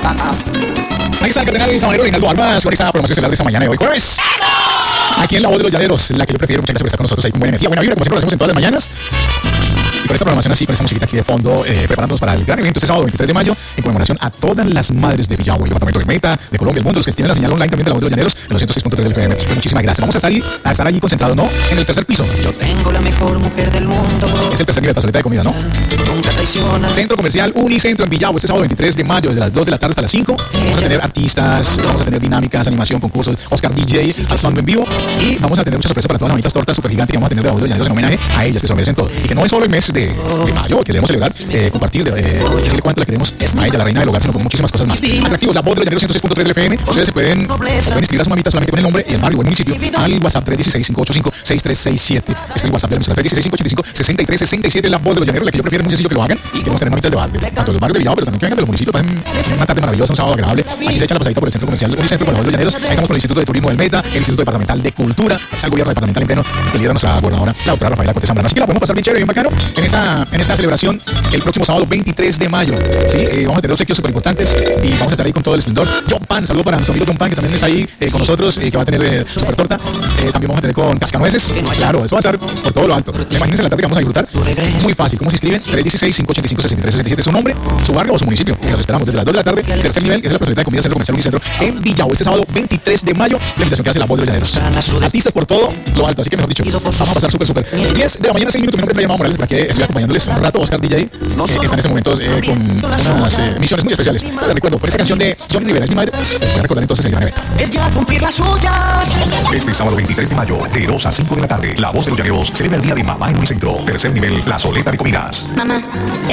Ahí está el cardenal Sabanero Reinaldo Almas con esta programación estelar de esta mañana de hoy jueves. Aquí en La Voz de los Llaneros, la que yo prefiero. Muchas gracias por estar con nosotros ahí con buena energía, buena vibra, como siempre lo hacemos en todas las mañanas. Y con esta programación así, con esta musiquita aquí de fondo, preparándonos para el gran evento este sábado 23 de mayo, en conmemoración a todas las madres de Villavo, el departamento de Meta, de Colombia, el mundo, los que tienen la señal online también de La Voz de los Llaneros, en los 106.3 del FM. Pues muchísimas gracias. Vamos a estar allí concentrados, ¿no? En el tercer piso. Yo tengo la mejor mujer del mundo. Es el tercer nivel de plazoleta de comida, ¿no? Nunca traiciona. Centro Comercial Unicentro en Villavo, este sábado 23 de mayo, desde las 2 de la tarde hasta las 5. Vamos a tener artistas, vamos a tener dinámicas, animación, concursos, Oscar DJ actuando en vivo. Y vamos a tener muchas sorpresas para todas las mamitas tortas super gigantes que vamos a tener de La Voz de los Llaneros en homenaje a ellas que se lo merecen todo. Y que no es solo el mes de mayo que debemos celebrar, compartir, decirle cuánto le queremos a ella, la reina del hogar, sino con muchísimas cosas más. Atractivos, La Voz de los Llaneros 106.3 del FM. Ustedes se pueden inscribir a su mamita solamente con el nombre y el barrio o el municipio al WhatsApp 316-585-6367. Es el WhatsApp de la 316-585-6367. La Voz de los Llaneros, la que yo prefiero, es muy sencillo que lo hagan. Y queremos tener mamitas de barrio, tanto del barrio de Villavo, pero también que vengan de los municipios. Pasen una tarde maravillosa, un sábado agradable. Aquí se echa la pasadita por el centro comercial Unicentro con La Voz de los Llaneros. Ahí estamos con el Instituto de Turismo del Meta, el Instituto Departamental de Cultura, está el gobierno departamental en pleno, que lidera nuestra gobernadora, la doctora Rafaela Cortés Zambrano. Así que la podemos pasar bien chévere, bien bacano en esta celebración el próximo sábado 23 de mayo. ¿Sí? Vamos a tener obsequios súper importantes y vamos a estar ahí con todo el esplendor. John Pan, saludo para nuestro amigo John Pan, que también está ahí con nosotros, que va a tener super torta. También vamos a tener con cascanueces. Claro, eso va a estar por todo lo alto. Imagínense la tarde que vamos a disfrutar. Muy fácil. ¿Cómo se inscriben? 316-585-6367. Su nombre, su barrio o su municipio. Y los esperamos desde las 2 de la tarde. Tercer nivel, que es la plazoleta de comida Centro Comercial Unicentro en Villavo. Este sábado 23 de mayo, la invitación que hace La Voz de los Llaneros. Artistas por todo lo alto. Así que mejor dicho, vamos a pasar súper. 10 de la mañana, 6 minutos. Mi nombre es Brian Morales. Para que estoy acompañándoles un rato. Oscar DJ, que está en este momento con unas misiones muy especiales. Les recuerdo, por esta canción de Johnny Rivera, es mi madre. Voy a recordar entonces el gran evento. Es ya cumplir las suyas. Este sábado 23 de mayo, de 2 a 5 de la tarde, La Voz de los Llaneros celebra el Día de Mamá en Unicentro. Tercer nivel, La Soleta de Comidas. Mamá,